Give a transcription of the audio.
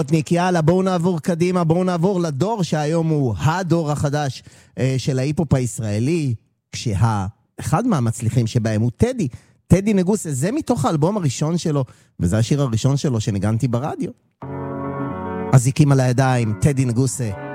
יאללה, בואו נעבור קדימה, בואו נעבור לדור שהיום הוא הדור החדש של ההיפופ הישראלי, כשאחד מהמצליחים שבהם הוא טדי נגוסה. זה מתוך האלבום הראשון שלו, וזה השיר הראשון שלו שניגנתי ברדיו. אזיקים על הידיים, טדי נגוסה.